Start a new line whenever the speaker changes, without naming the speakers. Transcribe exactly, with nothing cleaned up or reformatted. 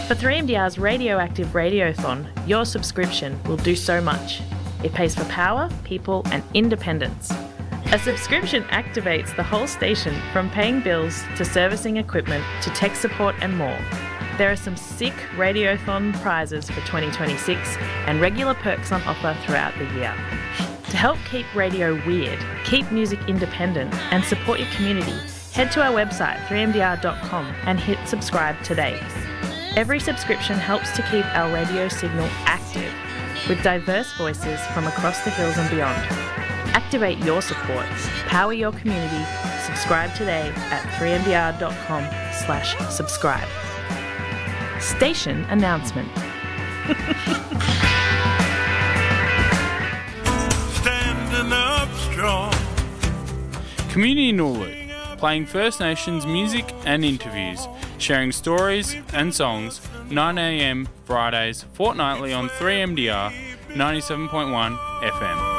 For three M D R's Radioactive Radiothon, your subscription will do so much. It pays for power, people and independence. A subscription activates the whole station from paying bills to servicing equipment to tech support and more. There are some sick Radiothon prizes for twenty twenty-six and regular perks on offer throughout the year. To help keep radio weird, keep music independent and support your community, head to our website three m d r dot com and hit subscribe today. Every subscription helps to keep our radio signal active with diverse voices from across the hills and beyond. Activate your support, power your community, subscribe today at three m d r dot com slash subscribe. Station announcement.
Standing up strong.
Community Naulu, playing First Nations music and interviews, sharing stories and songs, nine a m Fridays, fortnightly on three M D R ninety-seven point one F M.